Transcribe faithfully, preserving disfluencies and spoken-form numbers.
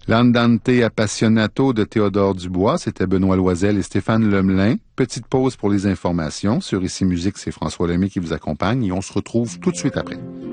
L'Andante Appassionato de Théodore Dubois, c'était Benoît Loisel et Stéphane Lemelin. Petite pause pour les informations. Sur Ici Musique, c'est François Lemay qui vous accompagne et on se retrouve tout de suite après.